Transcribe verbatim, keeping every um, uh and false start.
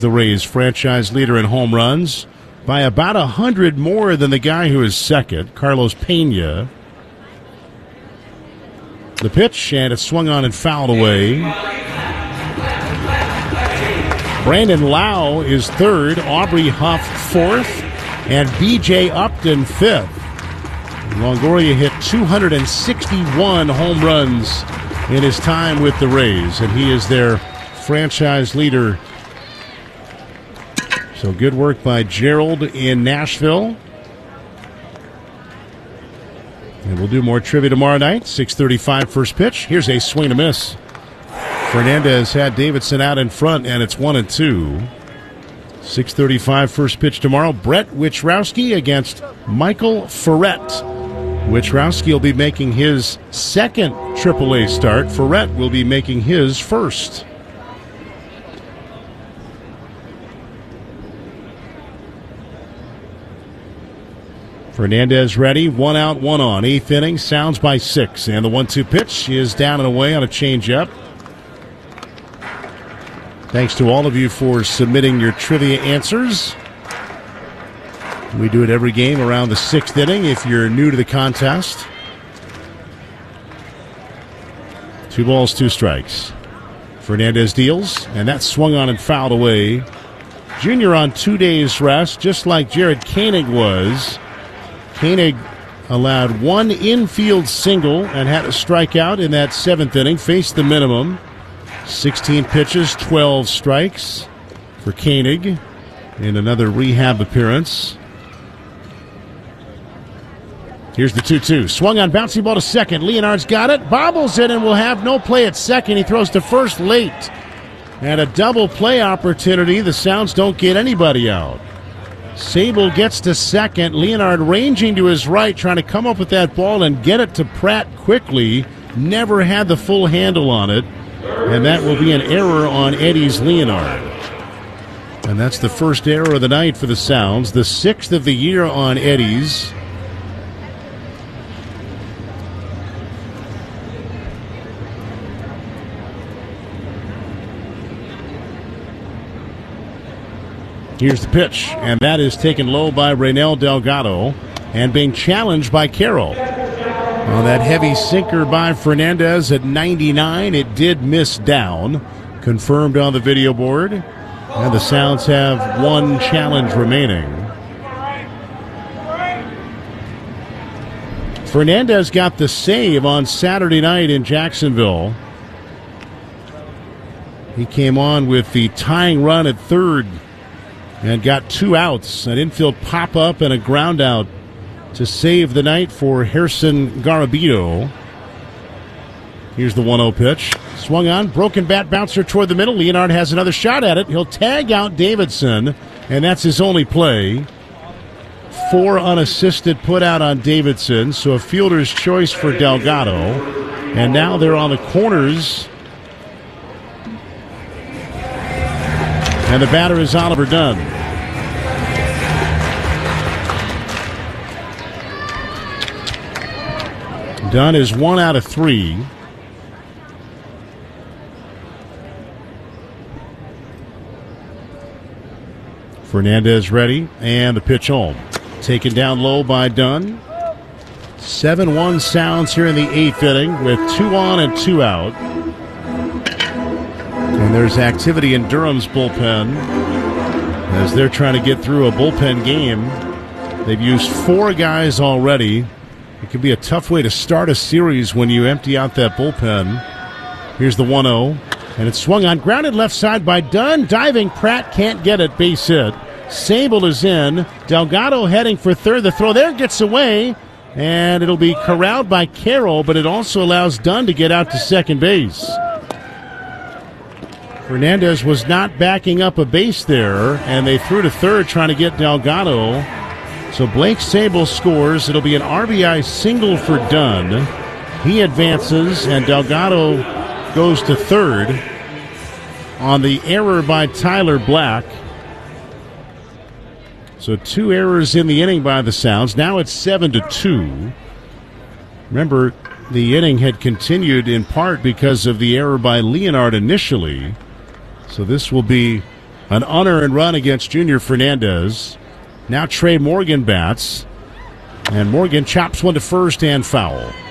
The Rays franchise leader in home runs by about a hundred more than the guy who is second, Carlos Pena. The pitch, and it's swung on and fouled away. Brandon Lau is third, Aubrey Huff fourth, and B J Upton fifth. Longoria hit two hundred sixty-one home runs in his time with the Rays, and he is their franchise leader. So good work by Gerald in Nashville. And we'll do more trivia tomorrow night, six thirty-five first pitch. Here's a swing and a miss. Fernandez had Davidson out in front, and it's one and two. six thirty-five first pitch tomorrow. Brett Wichrowski against Michael Ferret. Wichrowski will be making his second triple A start. Ferret will be making his first. Fernandez ready, one out, one on. Eighth inning, Sounds by six. And the one two pitch is down and away on a changeup. Thanks to all of you for submitting your trivia answers. We do it every game around the sixth inning if you're new to the contest. Two balls, two strikes. Fernandez deals, and that swung on and fouled away. Junior on two days rest, just like Jared Koenig was. Koenig allowed one infield single and had a strikeout in that seventh inning, faced the minimum. sixteen pitches, twelve strikes for Koenig in another rehab appearance. Here's the two two. Swung on, bouncy ball to second. Leonard's got it, bobbles it, and will have no play at second. He throws to first late. And a double play opportunity. The Sounds don't get anybody out. Sable gets to second. Leonard ranging to his right, trying to come up with that ball and get it to Pratt quickly. Never had the full handle on it. And that will be an error on Eddie's Leonard. And that's the first error of the night for the Sounds. The sixth of the year on Eddie's. Here's the pitch, and that is taken low by Reynel Delgado and being challenged by Carroll. On that heavy sinker by Fernandez at ninety-nine, it did miss down. Confirmed on the video board. And the Sounds have one challenge remaining. Fernandez got the save on Saturday night in Jacksonville. He came on with the tying run at third and got two outs, an infield pop-up and a ground out to save the night for Gerson Garabito. Here's the one oh pitch. Swung on, broken bat bouncer toward the middle. Leonard has another shot at it. He'll tag out Davidson, and that's his only play. Four unassisted put out on Davidson, so a fielder's choice for Delgado. And now they're on the corners. And the batter is Oliver Dunn. Dunn is one out of three. Fernandez ready, and the pitch home. Taken down low by Dunn. seven one Sounds here in the eighth inning with two on and two out. And there's activity in Durham's bullpen as they're trying to get through a bullpen game. They've used four guys already. It can be a tough way to start a series when you empty out that bullpen. Here's the one oh, and it's swung on, grounded left side by Dunn. Diving, Pratt can't get it, base hit. Sable is in. Delgado heading for third. The throw there gets away, and it'll be corralled by Carroll, but it also allows Dunn to get out to second base. Fernandez was not backing up a base there, and they threw to third trying to get Delgado. So Blake Sable scores. It'll be an R B I single for Dunn. He advances, and Delgado goes to third on the error by Tyler Black. So two errors in the inning by the Sounds. Now it's seven to two. Remember, the inning had continued in part because of the error by Leonard initially. So this will be An unearned run against Junior Fernandez. Now Trey Morgan bats. And Morgan chops one to first and foul.